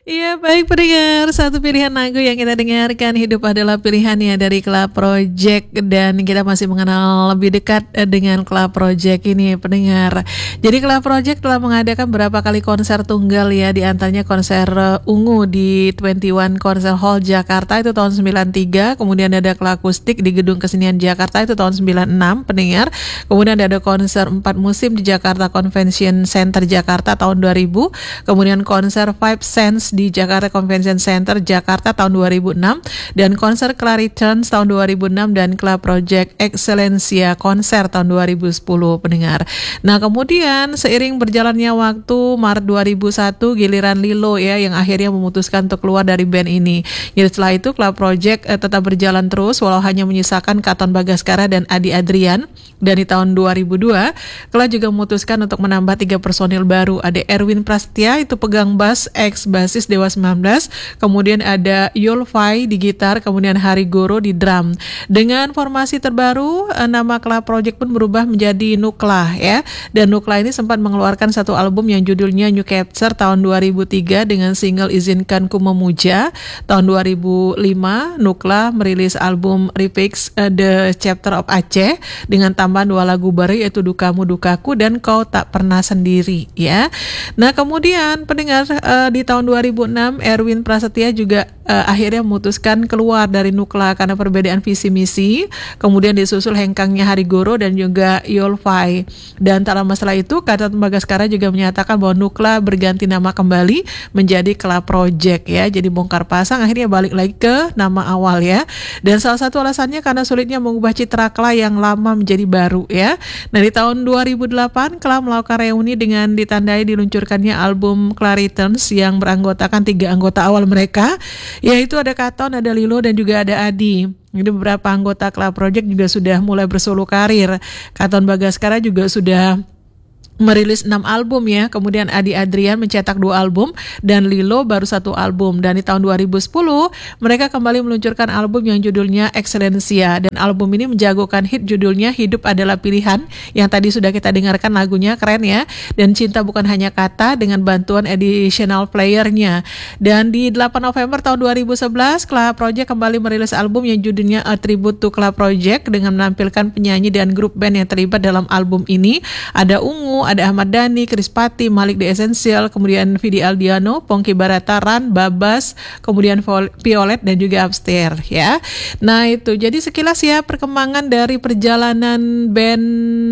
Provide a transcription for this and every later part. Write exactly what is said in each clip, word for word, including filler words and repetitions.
Iya, baik pendengar, satu pilihan lagu yang kita dengarkan, Hidup Adalah Pilihan ya, dari Club Project. Dan kita masih mengenal lebih dekat eh, dengan Club Project ini pendengar. Jadi Club Project telah mengadakan berapa kali konser tunggal ya, di antaranya konser eh, Ungu di dua puluh satu Concert Hall Jakarta itu tahun sembilan tiga. Kemudian ada Klakustik di Gedung Kesenian Jakarta itu tahun sembilan enam pendengar. Kemudian ada konser empat musim di Jakarta Convention Center Jakarta tahun dua ribu. Kemudian konser Five Sense di Jakarta Convention Center Jakarta tahun dua ribu enam, dan konser Claritrans tahun dua ribu enam, dan Club Project Excellencia konser tahun dua ribu sepuluh pendengar. Nah kemudian seiring berjalannya waktu, Maret dua ribu satu giliran Lilo ya yang akhirnya memutuskan untuk keluar dari band ini. Jadi setelah itu Club Project eh, tetap berjalan terus walau hanya menyisakan Katon Bagaskara dan Adi Adrian. Dan di tahun dua ribu dua, Club juga memutuskan untuk menambah tiga personil baru. Ada Erwin Prasetya itu pegang bass, ex basis Dewa sembilan belas. Kemudian ada Yulfai di gitar, kemudian Hari Goro di drum. Dengan formasi terbaru, nama Club Project pun berubah menjadi Nukla ya. Dan Nukla ini sempat mengeluarkan satu album yang judulnya New Capture tahun dua ribu tiga dengan single Izinkan Ku Memuja. Tahun dua ribu lima, Nukla merilis album Remix uh, The Chapter of Aceh dengan tambahan dua lagu baru yaitu Dukamu Dukaku dan Kau Tak Pernah Sendiri ya. Nah kemudian pendengar uh, di tahun dua ribu enam Erwin Prasetya juga uh, akhirnya memutuskan keluar dari Nukla karena perbedaan visi misi. Kemudian disusul hengkangnya Hari Goro dan juga Yulfai. Dan tak lama setelah itu Katon Bagaskara juga menyatakan bahwa Nukla berganti nama kembali menjadi Club Project ya. Jadi bongkar pasang akhirnya balik lagi ke nama awal ya. Dan salah satu alasannya karena sulitnya mengubah citra Club yang lama menjadi baru ya. Nah di tahun dua ribu delapan Club melakukan reuni dengan ditandai diluncurkannya album Claritrans yang beranggotakan tiga anggota awal mereka, yaitu ada Katon, ada Lilo dan juga ada Adi. Jadi beberapa anggota Club Project juga sudah mulai bersolo karir. Katon Bagaskara juga sudah merilis enam album ya. Kemudian Adi Adrian mencetak dua album dan Lilo baru satu album. Dan di tahun dua ribu sepuluh mereka kembali meluncurkan album yang judulnya Excellencia, dan album ini menjagokan hit judulnya Hidup Adalah Pilihan yang tadi sudah kita dengarkan lagunya, keren ya, dan Cinta Bukan Hanya Kata dengan bantuan additional playernya. Dan di delapan November tahun dua ribu sebelas Club Project kembali merilis album yang judulnya A Tribute to Club Project dengan menampilkan penyanyi dan grup band yang terlibat dalam album ini. Ada Ungu, ada Ahmad Dhani, Chris Patti, Malik The Essential, kemudian Vidi Aldiano, Pongki Barata, Ran, Babas, kemudian Violet dan juga Upstairs ya. Nah itu jadi sekilas ya perkembangan dari perjalanan band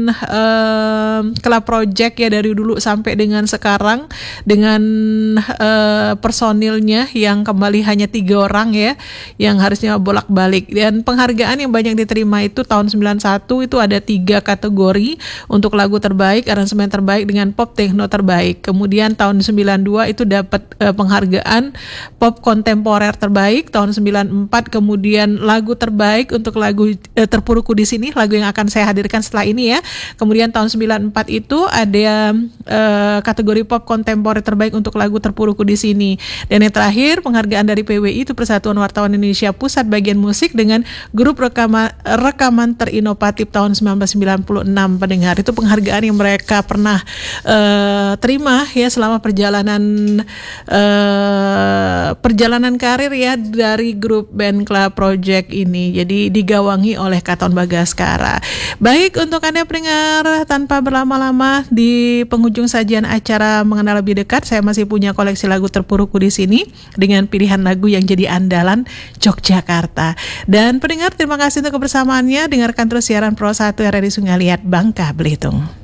uh, Club Project ya dari dulu sampai dengan sekarang, dengan uh, personilnya yang kembali hanya tiga orang ya, yang harusnya bolak-balik. Dan penghargaan yang banyak diterima itu tahun sembilan satu itu ada tiga kategori untuk lagu terbaik, aransemen terbaik dengan pop techno terbaik. Kemudian tahun sembilan dua itu dapat uh, penghargaan pop kontemporer terbaik. Tahun sembilan empat kemudian lagu terbaik untuk lagu uh, Terpuruku di Sini, lagu yang akan saya hadirkan setelah ini ya. Kemudian tahun sembilan empat itu ada uh, kategori pop kontemporer terbaik untuk lagu Terpuruku di Sini. Dan yang terakhir penghargaan dari P W I itu Persatuan Wartawan Indonesia Pusat Bagian Musik dengan grup rekaman rekaman terinovatif tahun sembilan belas sembilan puluh enam pendengar. Itu penghargaan yang mereka pernah uh, terima ya selama perjalanan uh, perjalanan karir ya dari grup band Club Project ini. Jadi digawangi oleh Katon Bagaskara. Baik, untuk Anda pendengar, tanpa berlama-lama di penghujung sajian acara Mengenal Lebih Dekat, saya masih punya koleksi lagu Terpuruku di Sini dengan pilihan lagu yang jadi andalan Yogyakarta. Dan pendengar, terima kasih untuk kebersamaannya. Dengarkan terus siaran Pro satu R R I Sungai Liat, Bangka, Belitung.